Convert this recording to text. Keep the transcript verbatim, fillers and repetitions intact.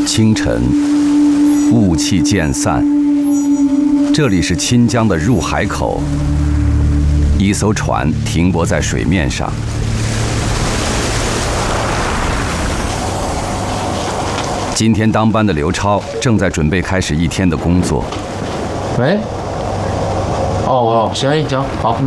清晨，雾气渐散，这里是清江的入海口。一艘船停泊在水面上。今天当班的刘超正在准备开始一天的工作。 喂。哦哦，行行好，